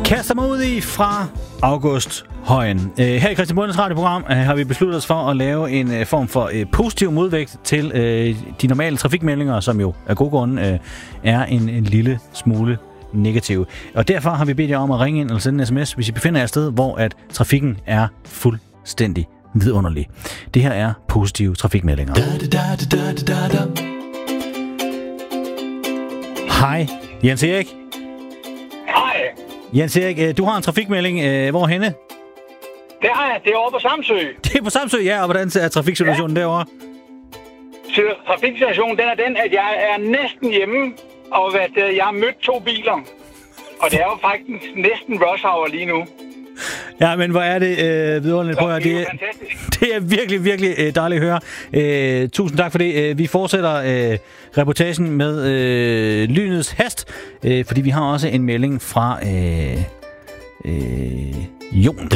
Kaster mig ud i fra August Højen. Her i Christian Bondes radioprogram har vi besluttet os for at lave en form for positiv modvægt til de normale trafikmeldinger, som jo af gode grunde er en lille smule negativ. Og derfor har vi bedt jer om at ringe ind eller sende en sms, hvis I befinder jer et sted, hvor at trafikken er fuldstændig vidunderlig. Det her er positive trafikmeldinger. Hej, Jens Erik. Hej. Jens Erik, du har en trafikmelding. Hvorhenne? Det har jeg. Det er over på Samsø. Det er på Samsø, ja. Og hvordan er trafiksituationen derovre? Så trafiksituationen, den er den, at jeg er næsten hjemme, og jeg har mødt 2 biler. Og det er jo faktisk næsten rush hour lige nu. Ja, men hvor er det vidunderligt. Prøv at det er fantastisk. Det er virkelig, virkelig dejligt at høre. Tusind tak for det. Vi fortsætter reportagen med lynets hast, fordi vi har også en melding fra Jon.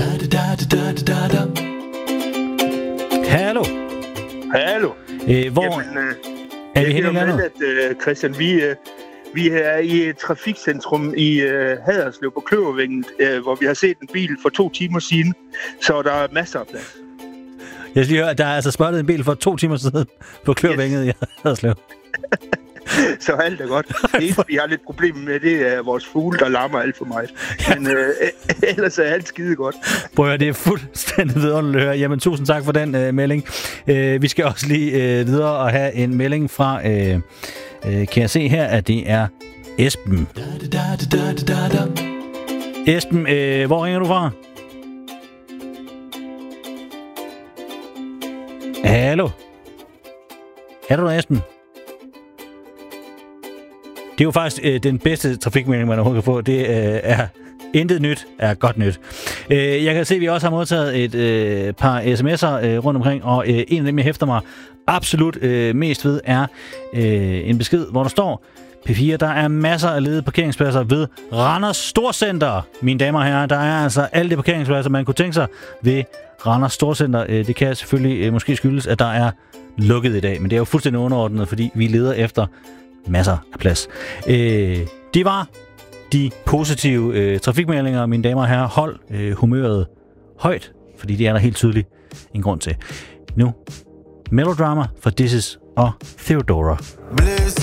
Hallo. Hallo. Hvor Jamen, er vi henne i landet? Christian, vi er i et trafikcentrum i Haderslev på Kløvervænget, hvor vi har set en bil for 2 timer siden, så der er masser af plads. Jeg skal lige høre, at der er altså spottet en bil for 2 timer siden på Kløvervænget i Haderslev. Så alt er godt. Det eneste, vi har lidt problemer med, det er vores fugle, der larmer alt for meget. Men ellers er alt skide godt. Prøv at det er fuldstændig vidunderligt at høre. Jamen, tusind tak for den melding. Vi skal også lige videre og have en melding fra, kan jeg se her, at det er Esben. Esben, hvor ringer du fra? Hallo? Er du der, Esben? Det er jo faktisk den bedste trafikmelding, man overhovedet kan få. Det er intet nyt er godt nyt. Jeg kan se, at vi også har modtaget et par sms'er rundt omkring, og en af dem, jeg hæfter mig absolut mest ved, er en besked, hvor der står: P4, der er masser af ledige parkeringspladser ved Randers Storcenter. Mine damer og herrer, der er altså alle de parkeringspladser, man kunne tænke sig ved Randers Storcenter. Det kan selvfølgelig måske skyldes, at der er lukket i dag, men det er jo fuldstændig underordnet, fordi vi leder efter masser af plads. Det var de positive trafikmeldinger, mine damer og herrer. Hold humøret højt, fordi det er der helt tydeligt en grund til. Nu Melodrama for This Is og Theodora.